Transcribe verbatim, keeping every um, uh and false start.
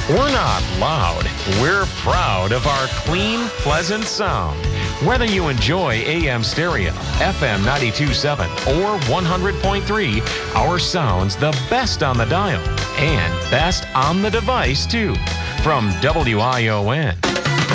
We're not loud. We're proud of our clean, pleasant sound. Whether you enjoy A M stereo, F M ninety-two point seven, or one hundred point three, our sound's the best on the dial and best on the device, too. From W I O N,